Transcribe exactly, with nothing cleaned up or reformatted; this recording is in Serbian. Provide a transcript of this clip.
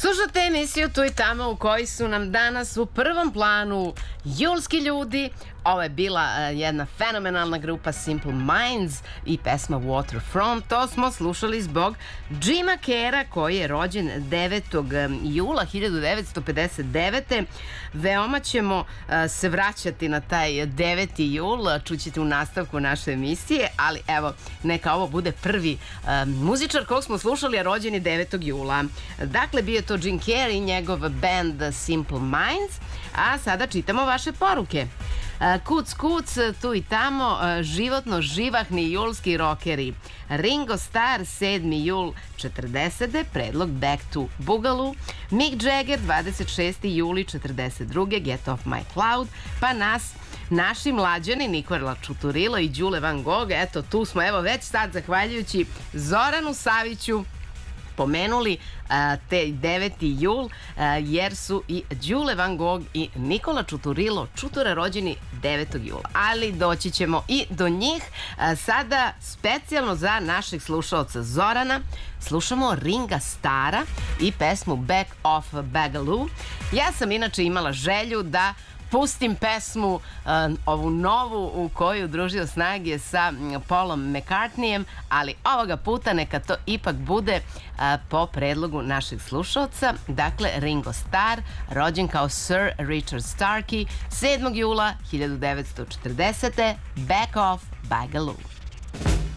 Slušate emisiju Tu i tamo u kojoj su nam danas u prvom planu julski ljudi. Ovo je bila uh, jedna fenomenalna grupa Simple Minds i pesma Waterfront. To smo slušali zbog Jima Carreya koji je rođen devetog jula hiljadu devetsto pedeset devete. Veoma ćemo uh, se vraćati na taj deveti jul, čućete u nastavku naše emisije, ali evo, neka ovo bude prvi uh, muzičar kog smo slušali, a rođen je devetog jula. Dakle, bio je to Jim Carrey i njegov band Simple Minds, a sada čitamo vaše poruke. Kuc, kuc, tu i tamo, životno živahni julski rokeri. Ringo Starr, sedmi jul četrdesete, predlog Back to Boogaloo. Mick Jagger, dvadeset šesti juli četrdeset druge, Get Off My Cloud. Pa nas, naši mlađani, Nikola Čuturilo i Đule Van Gogh, eto tu smo, evo već sad, zahvaljujući Zoranu Saviću, pomenuli uh, te deveti jul, uh, jer su i Đule Van Gogh i Nikola Čuturilo Čutura rođeni devetog jula. Ali doći ćemo i do njih. Uh, sada specijalno za našeg slušaoca Zorana slušamo Ringa Starra i pesmu Back Off Boogaloo. Ja sam inače imala želju da pustim pesmu, uh, ovu novu u koju družio snage sa Paulom McCartneyem, ali ovoga puta neka to ipak bude uh, po predlogu našeg slušalca. Dakle, Ringo Starr, rođen kao Sir Richard Starkey, sedmog jula hiljadu devetsto četrdesete. Back Off Boogaloo.